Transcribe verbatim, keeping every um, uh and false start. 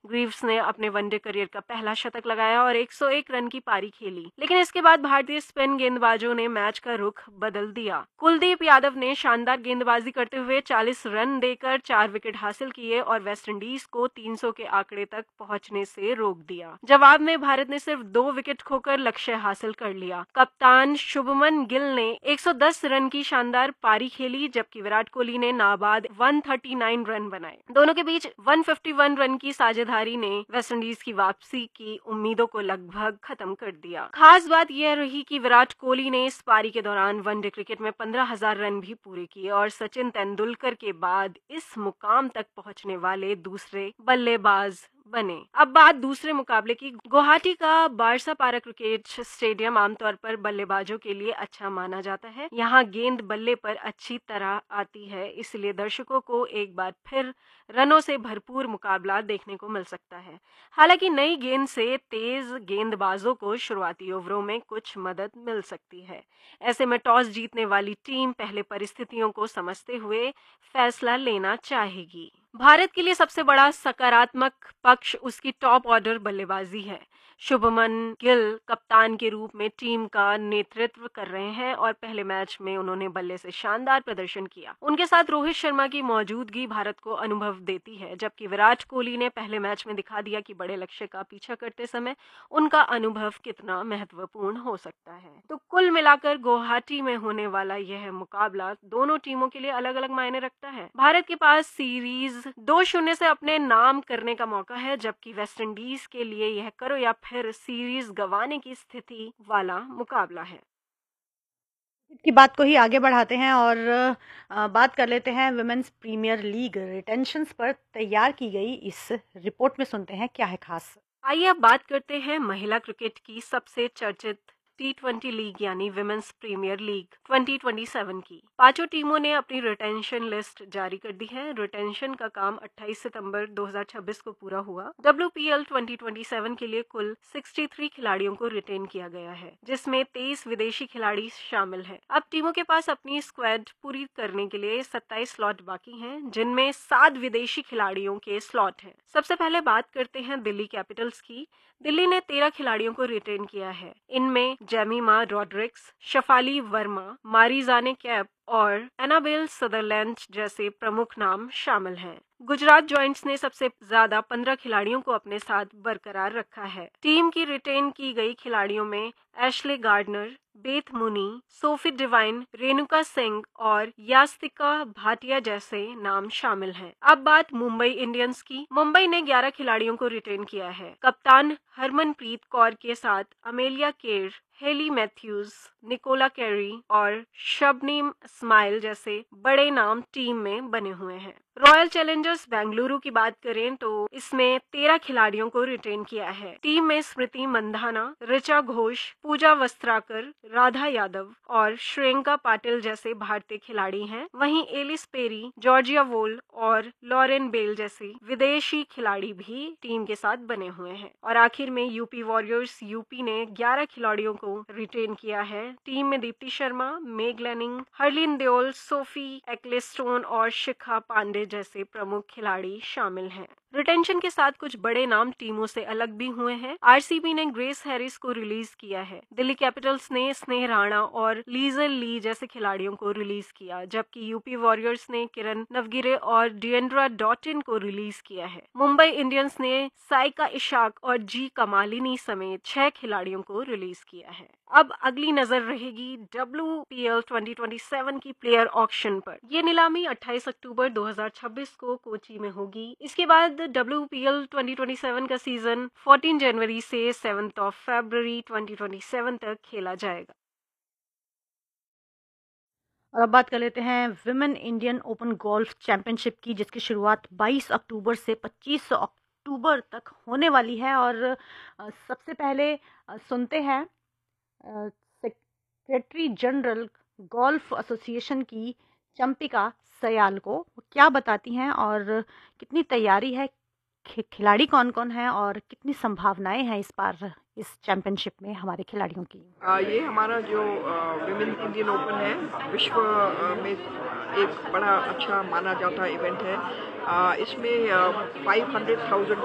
Greaves ने अपने one day career का पहला शतक लगाया और एक सौ एक रन की पारी खेली, लेकिन इसके बाद भारतीय स्पिन गेंदबाजों ने मैच का रुख बदल दिया। कुलदीप यादव ने शानदार गेंदबाजी करते हुए चालीस रन देकर चार विकेट हासिल किए और वेस्टइंडीज को तीन सौ के आंकड़े तक पहुंचने से रोक दिया। जवाब में भारत ने सिर्फ दो विकेट खोकर लक्ष्य हासिल कर लिया। कप्तान शुभमन गिल ने एक सौ दस रन की शानदार पारी खेली, जबकि विराट कोहली ने नाबाद एक सौ उनतालीस रन बनाए। दोनों के बीच एक सौ इक्यावन रन की साझेदारी ने वेस्टइंडीज की वापसी की उम्मीदों को लगभग खत्म कर दिया। खास बात यह रही कि विराट कोहली ने इस पारी के दौरान वनडे क्रिकेट में पंद्रह हजार रन भी पूरे किए और सचिन तेंदुलकर के बाद इस मुकाम तक पहुंचने वाले दूसरे बल्लेबाज बने। अब बात दूसरे मुकाबले की। गुवाहाटी का बारसापारा क्रिकेट स्टेडियम आमतौर पर बल्लेबाजों के लिए अच्छा माना जाता है। यहाँ गेंद बल्ले पर अच्छी तरह आती है, इसलिए दर्शकों को एक बार फिर रनों से भरपूर मुकाबला देखने को मिल सकता है। हालांकि नई गेंद से तेज गेंदबाजों को शुरुआती ओवरों में कुछ मदद मिल सकती है। ऐसे में टॉस जीतने वाली टीम पहले परिस्थितियों को समझते हुए फैसला लेना चाहेगी। भारत के लिए सबसे बड़ा सकारात्मक पक्ष उसकी टॉप ऑर्डर बल्लेबाजी है। शुभमन गिल कप्तान के रूप में टीम का नेतृत्व कर रहे हैं और पहले मैच में उन्होंने बल्ले से शानदार प्रदर्शन किया। उनके साथ रोहित शर्मा की मौजूदगी भारत को अनुभव देती है, जबकि विराट कोहली ने पहले मैच में दिखा दिया कि बड़े लक्ष्य का पीछा करते समय उनका अनुभव कितना महत्वपूर्ण हो सकता है। तो कुल मिलाकर गुवाहाटी में होने वाला यह मुकाबला दोनों टीमों के लिए अलग अलग मायने रखता है। भारत के पास सीरीज दो शून्य से अपने नाम करने का मौका है, जबकि वेस्टइंडीज के लिए यह करो या फिर सीरीज गंवाने की स्थिति वाला मुकाबला है। की बात को ही आगे बढ़ाते हैं और आ, बात कर लेते हैं विमेंस प्रीमियर लीग रिटेंशंस पर तैयार की गई इस रिपोर्ट में सुनते हैं क्या है खास। आइए अब बात करते हैं महिला क्रिकेट की सबसे चर्चित टी ट्वेंटी लीग यानी women's premier league twenty twenty seven की। पांचों टीमों ने अपनी रिटेंशन लिस्ट जारी कर दी है। रिटेंशन का काम अट्ठाईस सितंबर दो हज़ार छब्बीस को पूरा हुआ। W P L twenty twenty seven के लिए कुल तिरसठ खिलाड़ियों को रिटेन किया गया है, जिसमें तेईस विदेशी खिलाड़ी शामिल हैं। अब टीमों के पास अपनी स्क्वाड पूरी करने के लिए सत्ताईस स्लॉट बाकी हैं, जिनमें सात विदेशी खिलाड़ियों के स्लॉट हैं। सबसे पहले बात करते हैं दिल्ली कैपिटल्स की। दिल्ली ने तेरह खिलाड़ियों को रिटेन किया है। इनमें जेमिमा रॉड्रिक्स, शफाली वर्मा, मारिजाने कैप और एनाबेल सदरलैंड जैसे प्रमुख नाम शामिल हैं। गुजरात जॉइंट्स ने सबसे ज्यादा पंद्रह खिलाड़ियों को अपने साथ बरकरार रखा है। टीम की रिटेन की गई खिलाड़ियों में Ashleigh Gardner, Beth Mooney, Sophie Devine, Renuka Singh और यास्तिका भाटिया जैसे नाम शामिल हैं। अब बात मुंबई इंडियंस की। मुंबई ने ग्यारह खिलाड़ियों को रिटेन किया है। कप्तान हरमनप्रीत कौर के साथ Amelia Kerr, Hayley Matthews, Nicola Carey और शबनीम स्माइल जैसे बड़े नाम टीम में बने हुए हैं। रॉयल चैलेंजर्स बेंगलुरु की बात करें तो इसमें तेरह खिलाड़ियों को रिटेन किया है। टीम में स्मृति मंधाना, ऋचा घोष, पूजा वस्त्राकर, राधा यादव और श्रेयंका पाटिल जैसे भारतीय खिलाड़ी हैं। वहीं एलिस पेरी, जॉर्जिया वोल और लॉरेन बेल जैसे विदेशी खिलाड़ी भी टीम के साथ बने हुए हैं। और आखिर में यूपी वॉरियर्स यूपी ने ग्यारह खिलाड़ियों को रिटेन किया है। टीम में Deepti Sharma, Meg Lanning, Harleen Deol, Sophie Ecclestone और शिखा पांडे जैसे प्रमुख खिलाड़ी शामिल हैं। रिटेंशन के साथ कुछ बड़े नाम टीमों से अलग भी हुए हैं। आरसीबी ने ग्रेस हैरिस को रिलीज किया है। दिल्ली कैपिटल्स ने स्नेह राणा और लीजल ली जैसे खिलाड़ियों को रिलीज किया, जबकि यूपी वॉरियर्स ने किरण नवगिरे और डिएंड्रा डॉटिन को रिलीज किया है। मुंबई इंडियंस ने साइका इशाक और जी कमालिनी समेत छह खिलाड़ियों को रिलीज किया है। अब अगली नजर रहेगी W P L twenty twenty seven की प्लेयर ऑक्शन पर। ये नीलामी अट्ठाईस अक्टूबर दो हज़ार छब्बीस को कोची में होगी। इसके बाद W P L twenty twenty seven का सीजन चौदह जनवरी से सात of February twenty twenty seven तक खेला जाएगा। और अब बात कर लेते हैं women Indian open golf championship की, जिसकी शुरुआत बाईस अक्टूबर से पच्चीस अक्टूबर तक होने वाली है। और सबसे पहले सुनते हैं सेक्रेटरी जनरल गोल्फ एसोसिएशन की चंपिका सयाल को, क्या बताती हैं और कितनी तैयारी है, खिलाड़ी कौन कौन हैं और कितनी संभावनाएं हैं इस बार इस चैंपियनशिप में हमारे खिलाड़ियों की। आ, ये हमारा जो विमेन इंडियन ओपन है विश्व आ, में एक बड़ा अच्छा माना जाता इवेंट है। आ, इसमें फाइव हंड्रेड थाउजेंड